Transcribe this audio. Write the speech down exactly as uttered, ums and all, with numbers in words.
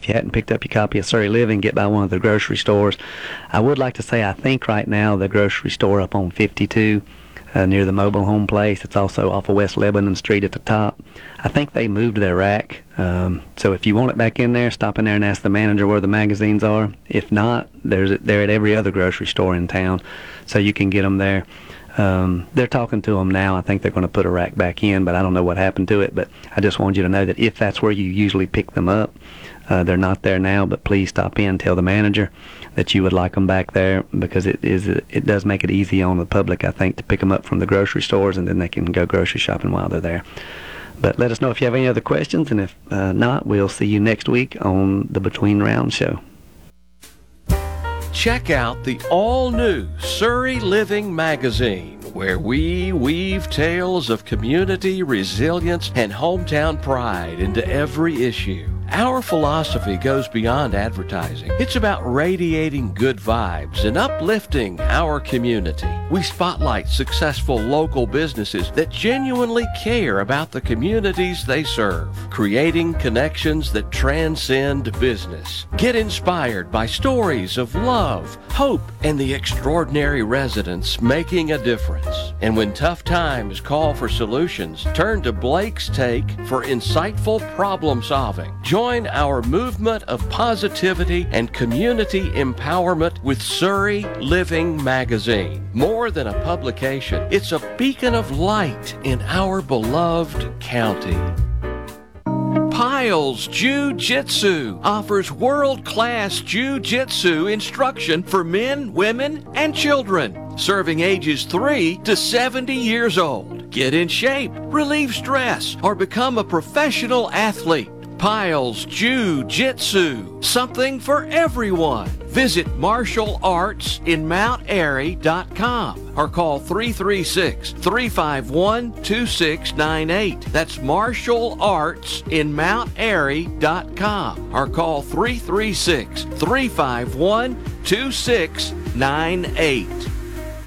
if you hadn't picked up your copy of Surrey Living, get by one of the grocery stores. I would like to say I think right now the grocery store up on fifty-two uh, near the mobile home place, it's also off of West Lebanon Street at the top. I think they moved their rack. Um, so if you want it back in there, stop in there and ask the manager where the magazines are. If not, there's they're at every other grocery store in town, so you can get them there. Um, they're talking to them now. I think they're going to put a rack back in, but I don't know what happened to it. But I just wanted you to know that if that's where you usually pick them up, uh, they're not there now. But please stop in, tell the manager that you would like them back there, because it is it does make it easy on the public, I think, to pick them up from the grocery stores, and then they can go grocery shopping while they're there. But let us know if you have any other questions, and if uh, not, we'll see you next week on the Between Rounds show. Check out the all-new Surrey Living magazine, where we weave tales of community resilience and hometown pride into every issue. Our philosophy goes beyond advertising. It's about radiating good vibes and uplifting our community. We spotlight successful local businesses that genuinely care about the communities they serve, creating connections that transcend business. Get inspired by stories of love, hope, and the extraordinary residents making a difference. And when tough times call for solutions, turn to Blake's Take for insightful problem solving. Join our movement of positivity and community empowerment with Surrey Living magazine. More than a publication, it's a beacon of light in our beloved county. Piles Jiu-Jitsu offers world-class Jiu-Jitsu instruction for men, women, and children, serving ages three to seventy years old. Get in shape, relieve stress, or become a professional athlete. Piles Jiu-Jitsu, something for everyone. Visit martial arts in mount airy dot com or call three three six, three five one, two six nine eight. That's martial arts in mount airy dot com or call three three six, three five one, two six nine eight.